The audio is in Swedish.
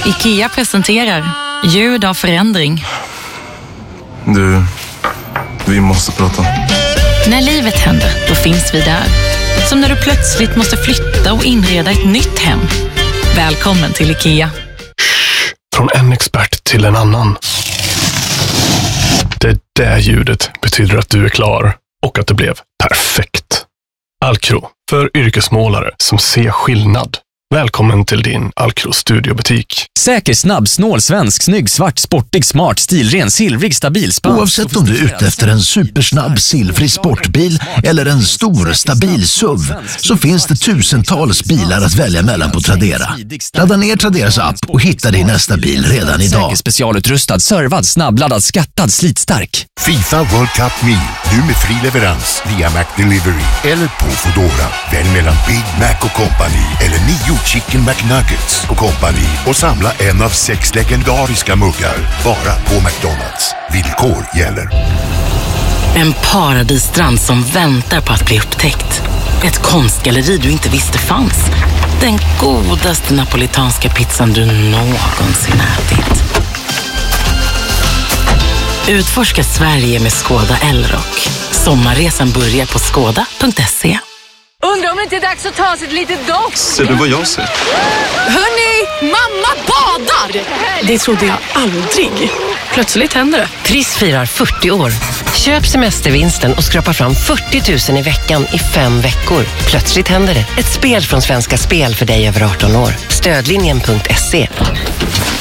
IKEA presenterar ljud av förändring. Du, vi måste prata. När livet händer, då finns vi där. Som när du plötsligt måste flytta och inreda ett nytt hem. Välkommen till IKEA. Från en expert till en annan. Det där ljudet betyder att du är klar och att det blev perfekt. Alcro, för yrkesmålare som ser skillnad. Välkommen till din Alcro studiobutik. Säker, snabb, snål, svensk, snygg, svart, sportig, smart, stilren, silvrig, stabil, spansk. Oavsett om du är ute efter en supersnabb, silvrig sportbil eller en stor, stabil SUV, så finns det tusentals bilar att välja mellan på Tradera. Ladda ner Traderas app och hitta din nästa bil redan idag. Säker, specialutrustad, servad, snabbladdad, skattad, slitstark. FIFA World Cup Meal, nu med fri leverans via McDelivery eller på Foodora. Välj mellan Big Mac och Company eller 9 Chicken McNuggets och Company och samla en av 6 legendariska muggar bara på McDonald's. Villkor gäller. En paradisstrand som väntar på att bli upptäckt. Ett konstgalleri du inte visste fanns. Den godaste napolitanska pizzan du någonsin ätit. Utforska Sverige med Skoda Elrock. Sommarresan börjar på skoda.se. Undrar om det inte är dags att ta sig ett litet dopp. Ser du vad jag ser? Hörni, mamma badar! Det trodde jag aldrig. Plötsligt händer det. Triss firar 40 år. Köp semestervinsten och skrapa fram 40 000 i veckan i 5 veckor. Plötsligt händer det. Ett spel från Svenska Spel för dig över 18 år. Stödlinjen.se.